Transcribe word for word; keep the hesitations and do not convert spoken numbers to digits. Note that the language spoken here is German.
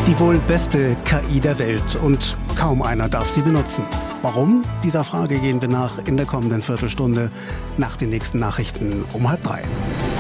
Die wohl beste K I der Welt und kaum einer darf sie benutzen. Warum? Dieser Frage gehen wir nach in der kommenden Viertelstunde nach den nächsten Nachrichten um halb drei.